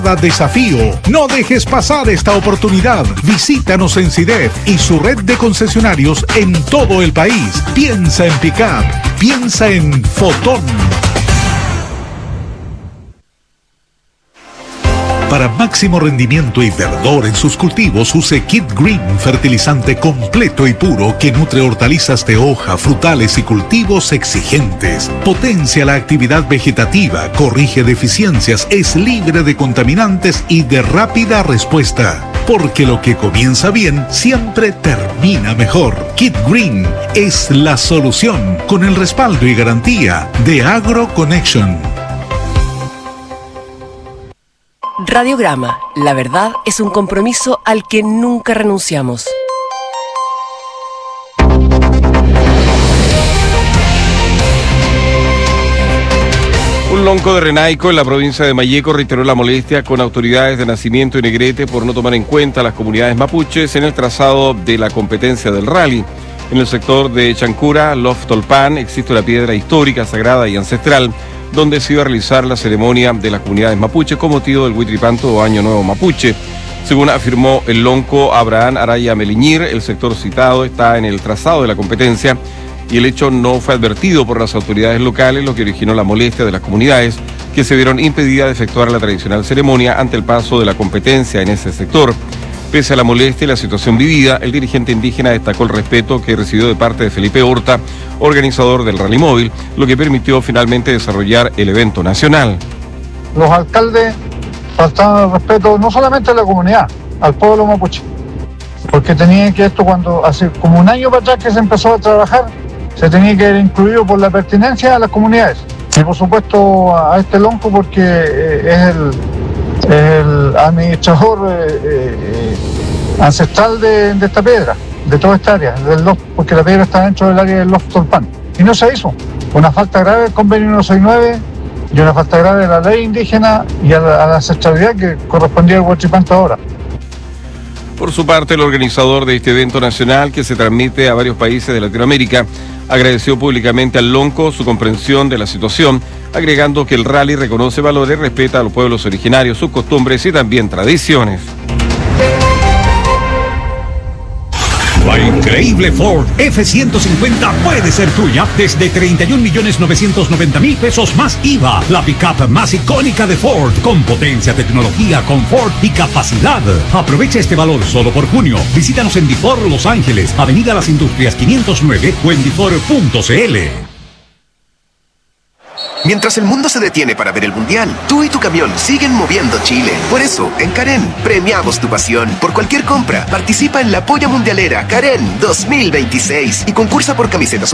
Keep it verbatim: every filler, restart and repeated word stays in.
Desafío. No dejes pasar esta oportunidad. Visítanos en SIDEF y su red de concesionarios en todo el país. Piensa en Pickup. Piensa en Fotón. Para máximo rendimiento y verdor en sus cultivos, use Kid Green, fertilizante completo y puro que nutre hortalizas de hoja, frutales y cultivos exigentes. Potencia la actividad vegetativa, corrige deficiencias, es libre de contaminantes y de rápida respuesta. Porque lo que comienza bien siempre termina mejor. Kid Green es la solución con el respaldo y garantía de AgroConnection. Radiograma, la verdad es un compromiso al que nunca renunciamos. Un lonco de Renaico en la provincia de Malleco reiteró la molestia con autoridades de Nacimiento y Negrete por no tomar en cuenta las comunidades mapuches en el trazado de la competencia del rally. En el sector de Chancura, Lof Tolpan, existe una piedra histórica, sagrada y ancestral donde se iba a realizar la ceremonia de las comunidades mapuches con motivo del Huitripanto o Año Nuevo Mapuche. Según afirmó el lonco Abraham Araya Meliñir, el sector citado está en el trazado de la competencia y el hecho no fue advertido por las autoridades locales, lo que originó la molestia de las comunidades que se vieron impedidas de efectuar la tradicional ceremonia ante el paso de la competencia en ese sector. Pese a la molestia y la situación vivida, el dirigente indígena destacó el respeto que recibió de parte de Felipe Horta, organizador del Rally Móvil, lo que permitió finalmente desarrollar el evento nacional. Los alcaldes faltaban el respeto no solamente a la comunidad, al pueblo mapuche, porque tenían que esto cuando hace como un año para atrás que se empezó a trabajar, se tenía que haber incluido por la pertinencia a las comunidades. Y por supuesto a este lonco porque eh, es el... el administrador eh, eh, ancestral de, de esta piedra, de toda esta área, del loft, porque la piedra está dentro del área del Lof Tolpan. Y no se hizo. Una falta grave del convenio ciento sesenta y nueve y una falta grave de la ley indígena y a la, a la ancestralidad que correspondía al Huachipanto ahora. Por su parte, el organizador de este evento nacional, que se transmite a varios países de Latinoamérica, agradeció públicamente al lonco su comprensión de la situación, agregando que el rally reconoce valores y respeta a los pueblos originarios, sus costumbres y también tradiciones. La increíble Ford F ciento cincuenta puede ser tuya desde treinta y un millones novecientos noventa mil pesos más I V A. La pickup más icónica de Ford, con potencia, tecnología, confort y capacidad. Aprovecha este valor solo por junio. Visítanos en Difor Los Ángeles, Avenida Las Industrias quinientos nueve o en difor punto cl. Mientras el mundo se detiene para ver el Mundial, tú y tu camión siguen moviendo Chile. Por eso, en Karen, premiamos tu pasión. Por cualquier compra, participa en la Polla Mundialera Karen dos mil veintiséis y concursa por camisetas